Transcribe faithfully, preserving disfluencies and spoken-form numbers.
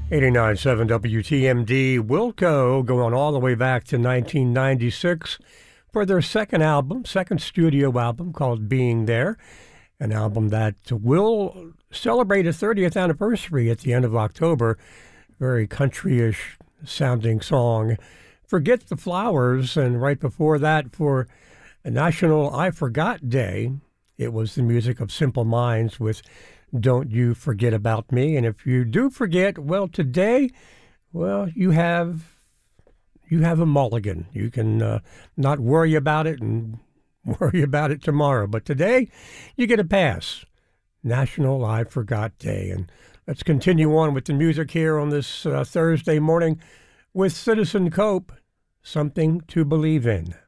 eighty-nine point seven W T M D, Wilco, going all the way back to nineteen ninety-six for their second album, second studio album called Being There, an album that will celebrate its thirtieth anniversary at the end of October. Very country-ish sounding song, Forget the Flowers, and right before that for National I Forgot Day, it was the music of Simple Minds with Don't You Forget About Me. And if you do forget, well, today, well, you have you have a mulligan. You can uh, not worry about it and worry about it tomorrow. But today, you get a pass. National I Forgot Day. And let's continue on with the music here on this uh, Thursday morning with Citizen Cope, Something to Believe In.